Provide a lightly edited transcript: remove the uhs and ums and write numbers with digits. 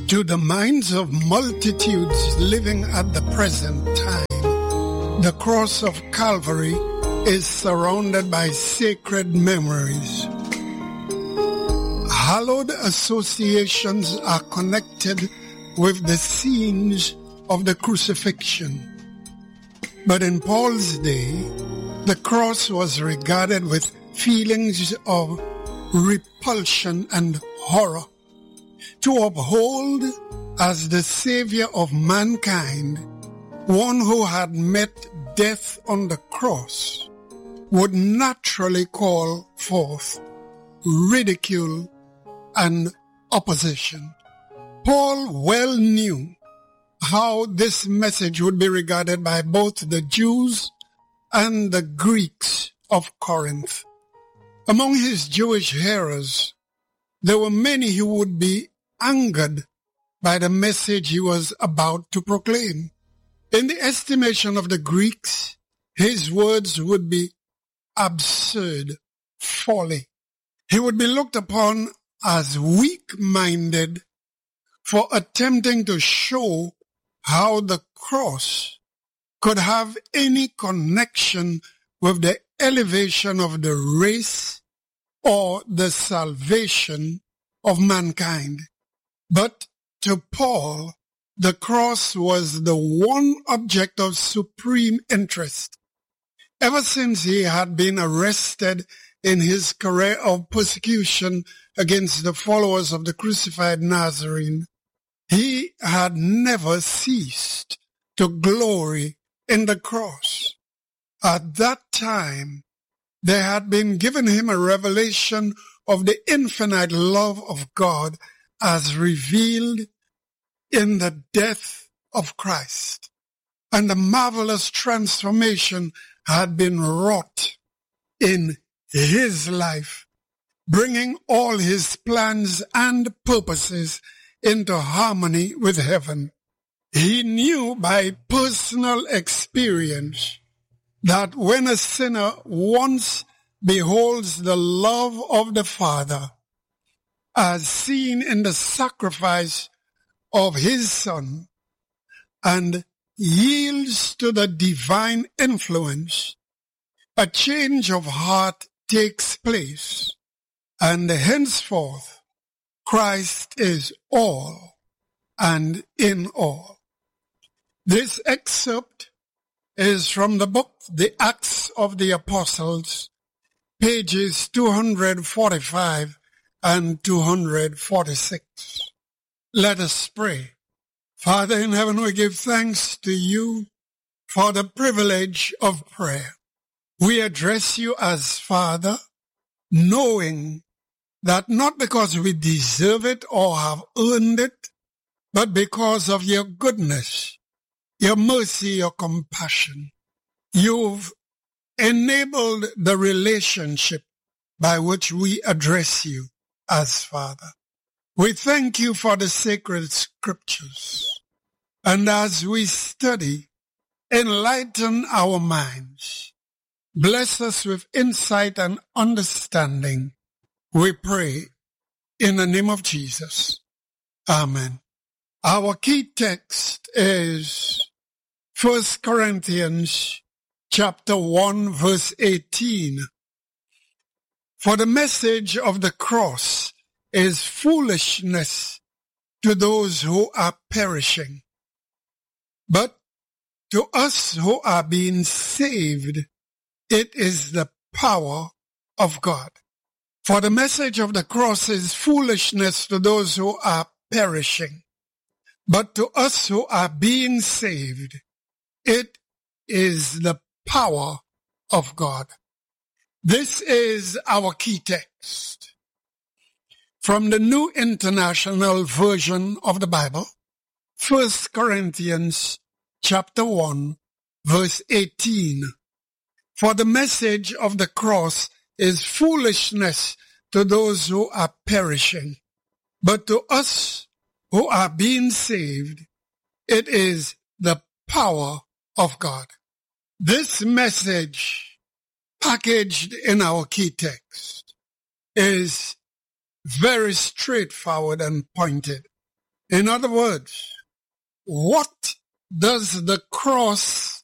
To the minds of multitudes living at the present time, the cross of Calvary is surrounded by sacred memories. Hallowed associations are connected with the scenes of the crucifixion. But in Paul's day, the cross was regarded with feelings of repulsion and horror. To uphold as the Savior of mankind, one who had met death on the cross would naturally call forth ridicule and opposition. Paul well knew how this message would be regarded by both the Jews and the Greeks of Corinth. Among his Jewish hearers, there were many who would be angered by the message he was about to proclaim. In the estimation of the Greeks, his words would be absurd folly. He would be looked upon as weak-minded for attempting to show how the cross could have any connection with the elevation of the race or the salvation of mankind. But to Paul, the cross was the one object of supreme interest. Ever since he had been arrested in his career of persecution against the followers of the crucified Nazarene, he had never ceased to glory in the cross. At that time, there had been given him a revelation of the infinite love of God as revealed in the death of Christ. And a marvelous transformation had been wrought in his life, bringing all his plans and purposes into harmony with heaven. He knew by personal experience that when a sinner once beholds the love of the Father, as seen in the sacrifice of his Son, and yields to the divine influence, a change of heart takes place, and henceforth Christ is all and in all. This excerpt is from the book The Acts of the Apostles, pages 245 and 246. Let us pray. Father in heaven, we give thanks to you for the privilege of prayer. We address you as Father, knowing that not because we deserve it or have earned it, but because of your goodness, your mercy, your compassion. You've enabled the relationship by which we address you as Father. We thank you for the sacred scriptures. And as we study, enlighten our minds. Bless us with insight and understanding. We pray in the name of Jesus. Amen. Our key text is 1 Corinthians chapter 1, verse 18. For the message of the cross is foolishness to those who are perishing. But to us who are being saved, it is the power of God. For the message of the cross is foolishness to those who are perishing. But to us who are being saved, it is the power of God. This is our key text from the New International Version of the Bible, 1 Corinthians chapter 1, verse 18. For the message of the cross is foolishness to those who are perishing, but to us who are being saved, it is the power of God. This message, packaged in our key text, is very straightforward and pointed. In other words, what does the cross